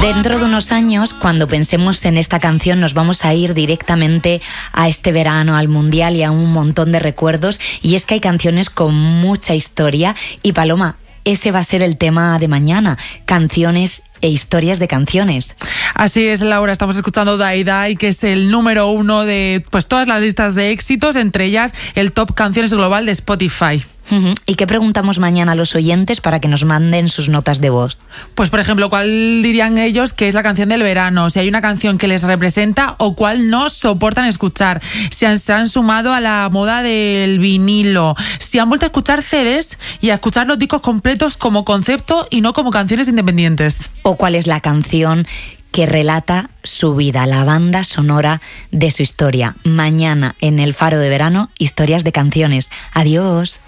Dentro de unos años, cuando pensemos en esta canción, nos vamos a ir directamente a este verano, al Mundial y a un montón de recuerdos. Y es que hay canciones con mucha historia. Y Paloma, ese va a ser el tema de mañana, canciones e historias de canciones. Así es, Laura, estamos escuchando Die Die, que es el número 1 de todas las listas de éxitos, entre ellas el top canciones global de Spotify. ¿Y qué preguntamos mañana a los oyentes para que nos manden sus notas de voz? Pues, por ejemplo, ¿cuál dirían ellos que es la canción del verano? Si hay una canción que les representa o cuál no soportan escuchar. Si se han sumado a la moda del vinilo. Si han vuelto a escuchar CDs y a escuchar los discos completos como concepto y no como canciones independientes. ¿O cuál es la canción que relata su vida, la banda sonora de su historia? Mañana en El Faro de Verano, historias de canciones. Adiós.